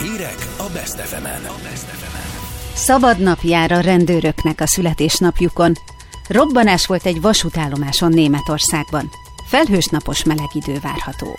Hírek a Best FM-en. Szabad nap jár a rendőröknek a születésnapjukon. Robbanás volt egy vasútállomáson Németországban. Felhős napos meleg idő várható.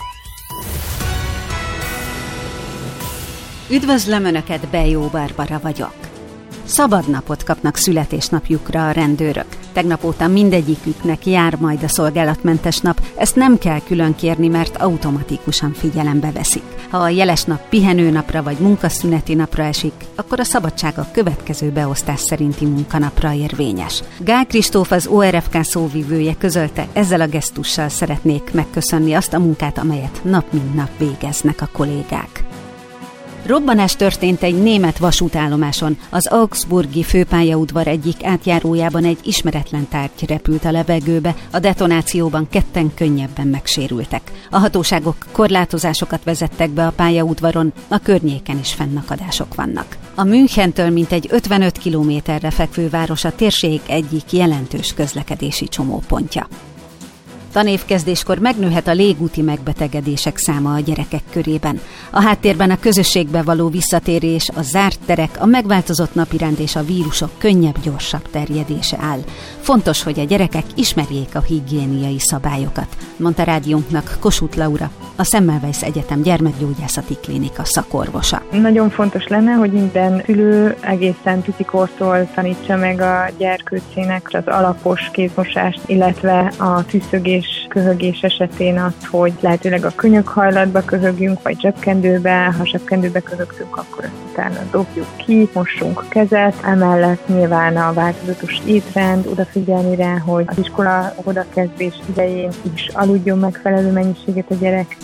Üdvözlöm Önöket, Bejó Barbara vagyok. Szabad napot kapnak születésnapjukra a rendőrök. Tegnap óta mindegyiküknek jár majd a szolgálatmentes nap, ezt nem kell külön kérni, mert automatikusan figyelembe veszik. Ha a jeles nap pihenőnapra vagy munkaszüneti napra esik, akkor a szabadság a következő beosztás szerinti munkanapra érvényes. Gál Kristóf, az ORFK szóvivője közölte, ezzel a gesztussal szeretnék megköszönni azt a munkát, amelyet nap mint nap végeznek a kollégák. Robbanás történt egy német vasútállomáson. Az augsburgi főpályaudvar egyik átjárójában egy ismeretlen tárgy repült a levegőbe, a detonációban ketten könnyebben megsérültek. A hatóságok korlátozásokat vezettek be a pályaudvaron, a környéken is fennakadások vannak. A Münchentől mintegy 55 kilométerre fekvő város a térség egyik jelentős közlekedési csomópontja. Tanévkezdéskor megnőhet a légúti megbetegedések száma a gyerekek körében. A háttérben a közösségbe való visszatérés, a zárt terek, a megváltozott napirend és a vírusok könnyebb, gyorsabb terjedése áll. Fontos, hogy a gyerekek ismerjék a higiéniai szabályokat, mondta rádiónknak Kossuth Laura, a Semmelweis Egyetem gyermekgyógyászati klinika szakorvosa. Nagyon fontos lenne, hogy minden szülő egészen picikortól tanítsa meg a gyerkőcének az alapos kézmosást, illetve a tüsszögés, köhögés esetén azt, hogy lehetőleg a könyökhajlatba köhögjünk, vagy zsebkendőbe. Ha zsebkendőbe köhögtünk, akkor azt utána dobjuk ki, mossunk kezet. Emellett nyilván a változatos étrend, odafigyelni rá, hogy az iskola odakezdés idején is aludjon megfelelő mennyiséget a gyerek.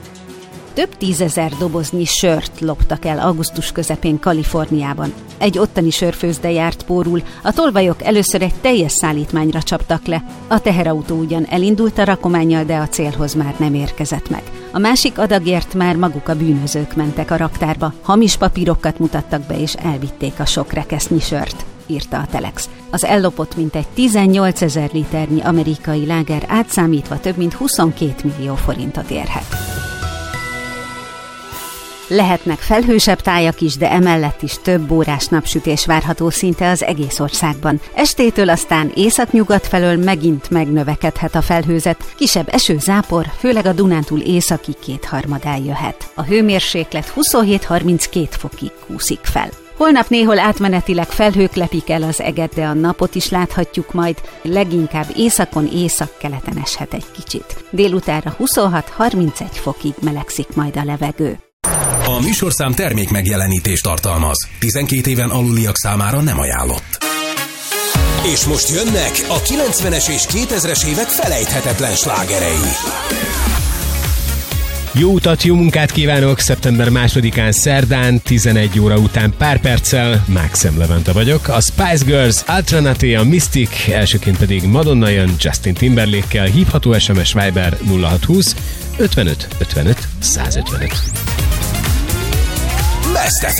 Több 10 000 doboznyi sört loptak el augusztus közepén Kaliforniában. Egy ottani sörfőzde járt pórul, a tolvajok először egy teljes szállítmányra csaptak le. A teherautó ugyan elindult a rakománnyal, de a célhoz már nem érkezett meg. A másik adagért már maguk a bűnözők mentek a raktárba, hamis papírokat mutattak be és elvitték a sok rekesznyi sört, írta a Telex. Az ellopott mintegy 18 000 liternyi amerikai láger átszámítva több mint 22 millió forintot érhet. Lehetnek felhősebb tájak is, de emellett is több órás napsütés várható szinte az egész országban. Estétől aztán északnyugat felől megint megnövekedhet a felhőzet, kisebb esőzápor, főleg a Dunántúl északi kétharmadán jöhet. A hőmérséklet 27-32 fokig kúszik fel. Holnap néhol átmenetileg felhők lepik el az eget, de a napot is láthatjuk majd, leginkább északon, északkeleten eshet egy kicsit. Délutánra 26-31 fokig melegszik majd a levegő. A műsorszám termék megjelenítést tartalmaz. 12 éven aluliak számára nem ajánlott. És most jönnek a 90-es és 2000-es évek felejthetetlen slágerei. Jó utat, jó munkát kívánok! Szeptember 2-án szerdán, 11 óra után pár perccel, Máxem Levente vagyok. A Spice Girls, Alternate, a Mystic, elsőként pedig Madonna jön Justin Timberlake-kel, hívható SMS Viber 0620 55 55 155. Best